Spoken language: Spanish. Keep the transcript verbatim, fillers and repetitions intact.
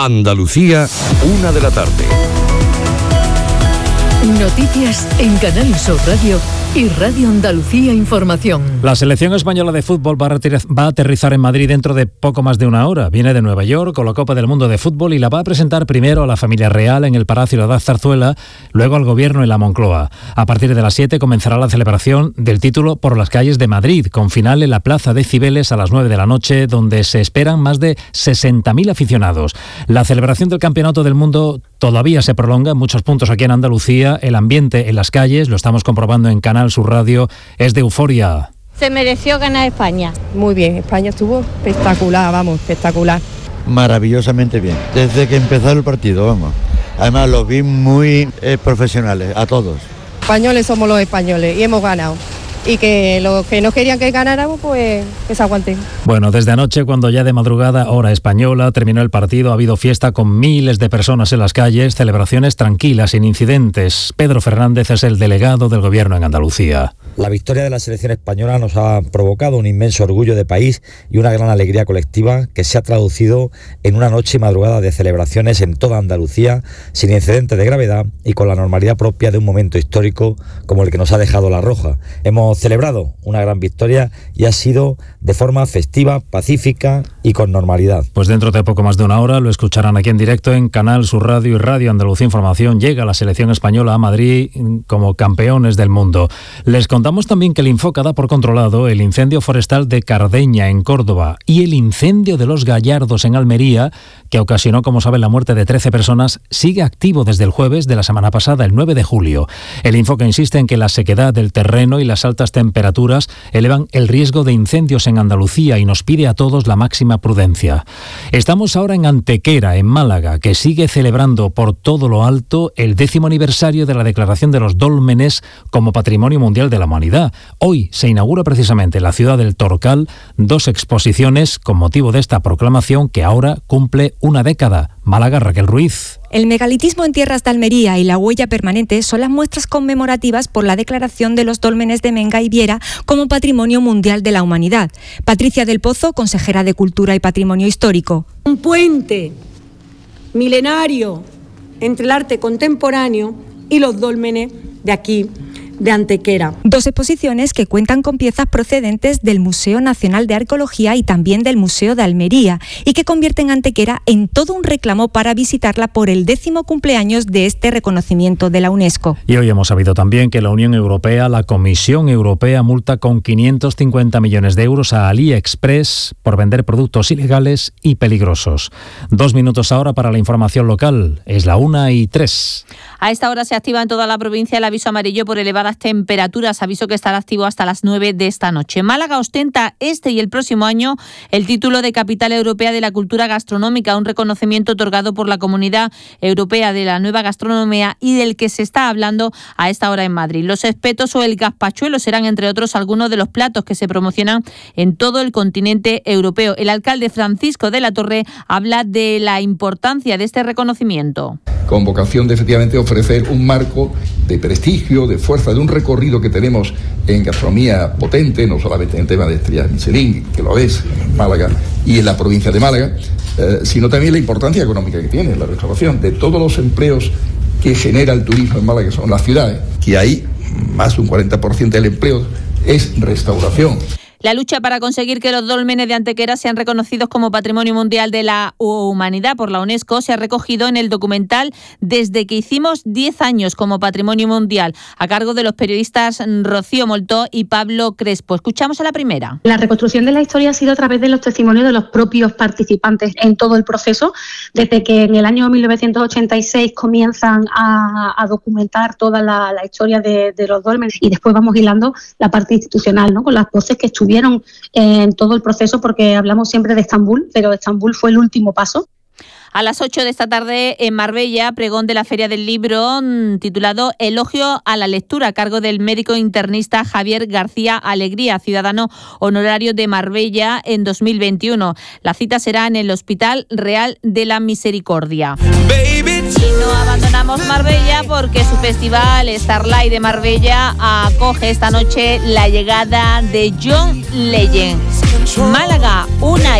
Andalucía, una de la tarde. Noticias en Canal Sur Radio y Radio Andalucía Información. La selección española de fútbol va a, retir- va a aterrizar en Madrid dentro de poco más de una hora. Viene de Nueva York con la Copa del Mundo de Fútbol y la va a presentar primero a la familia real en el Palacio Ciudad Zarzuela, luego al Gobierno en la Moncloa. A partir de las siete comenzará la celebración del título por las calles de Madrid, con final en la Plaza de Cibeles a las nueve de la noche, donde se esperan más de sesenta mil aficionados. La celebración del Campeonato del Mundo todavía se prolonga en muchos puntos aquí en Andalucía. El ambiente en las calles, lo estamos comprobando en Canal Sur Radio, es de euforia. Se mereció ganar España. Muy bien, España estuvo espectacular, vamos, espectacular. Maravillosamente bien, desde que empezó el partido, vamos. Además los vi muy eh, profesionales, a todos. Españoles somos los españoles y hemos ganado. Y que los que no querían que ganáramos, pues que se aguanten. Bueno, desde anoche, cuando ya de madrugada, hora española, terminó el partido, ha habido fiesta con miles de personas en las calles, celebraciones tranquilas, sin incidentes. Pedro Fernández es el delegado del Gobierno en Andalucía. La victoria de la selección española nos ha provocado un inmenso orgullo de país y una gran alegría colectiva que se ha traducido en una noche y madrugada de celebraciones en toda Andalucía, sin incidentes de gravedad y con la normalidad propia de un momento histórico como el que nos ha dejado La Roja. Hemos celebrado una gran victoria y ha sido de forma festiva, pacífica y con normalidad. Pues dentro de poco más de una hora lo escucharán aquí en directo en Canal Sur Radio y Radio Andalucía Información. Llega la selección española a Madrid como campeones del mundo. Les contamos también que el Infoca da por controlado el incendio forestal de Cardeña en Córdoba y el incendio de Los Gallardos en Almería, que ocasionó, como saben, la muerte de trece personas, sigue activo desde el jueves de la semana pasada, el nueve de julio. El Infoca insiste en que la sequedad del terreno y las altas temperaturas elevan el riesgo de incendios en Andalucía y nos pide a todos la máxima prudencia. Estamos ahora en Antequera, en Málaga, que sigue celebrando por todo lo alto el décimo aniversario de la declaración de los dólmenes como Patrimonio Mundial de la Humanidad. Hoy se inaugura precisamente en la ciudad del Torcal dos exposiciones con motivo de esta proclamación que ahora cumple una década. Málaga, Raquel Ruiz. El megalitismo en tierras de Almería y la huella permanente son las muestras conmemorativas por la declaración de los dólmenes de Menga y Viera como Patrimonio Mundial de la Humanidad. Patricia del Pozo, consejera de Cultura y Patrimonio Histórico. Un puente milenario entre el arte contemporáneo y los dólmenes de aquí, de Antequera. Dos exposiciones que cuentan con piezas procedentes del Museo Nacional de Arqueología y también del Museo de Almería y que convierten a Antequera en todo un reclamo para visitarla por el décimo cumpleaños de este reconocimiento de la UNESCO. Y hoy hemos sabido también que la Unión Europea, la Comisión Europea, multa con quinientos cincuenta millones de euros a AliExpress por vender productos ilegales y peligrosos. Dos minutos ahora para la información local. Es la una y tres. A esta hora se activa en toda la provincia el aviso amarillo por elevadas temperaturas, aviso que estará activo hasta las nueve de esta noche. Málaga ostenta este y el próximo año el título de Capital Europea de la Cultura Gastronómica, un reconocimiento otorgado por la Comunidad Europea de la Nueva Gastronomía y del que se está hablando a esta hora en Madrid. Los espetos o el gazpachuelo serán, entre otros, algunos de los platos que se promocionan en todo el continente europeo. El alcalde Francisco de la Torre habla de la importancia de este reconocimiento. Con vocación de efectivamente ofrecer un marco de prestigio, de fuerza, de un recorrido que tenemos en gastronomía potente, no solamente en el tema de estrellas Michelin, que lo es en Málaga y en la provincia de Málaga, eh, sino también la importancia económica que tiene la restauración, de todos los empleos que genera el turismo en Málaga, que son las ciudades, que hay más de un cuarenta por ciento del empleo es restauración. La lucha para conseguir que los dólmenes de Antequera sean reconocidos como Patrimonio Mundial de la Humanidad por la UNESCO se ha recogido en el documental Desde que hicimos diez años como Patrimonio Mundial, a cargo de los periodistas Rocío Moltó y Pablo Crespo. Escuchamos a la primera. La reconstrucción de la historia ha sido a través de los testimonios de los propios participantes en todo el proceso, desde que en el año mil novecientos ochenta y seis comienzan a, a documentar toda la, la historia de, de los dólmenes y después vamos hilando la parte institucional, ¿no? Con las voces que estuvieron en todo el proceso, porque hablamos siempre de Estambul, pero Estambul fue el último paso. A las ocho de esta tarde en Marbella, pregón de la Feria del Libro titulado Elogio a la lectura, a cargo del médico internista Javier García Alegría, ciudadano honorario de Marbella en dos mil veintiuno. La cita será en el Hospital Real de la Misericordia. Y no abandonamos Marbella porque su festival Starlight de Marbella acoge esta noche la llegada de John Legend. Málaga, una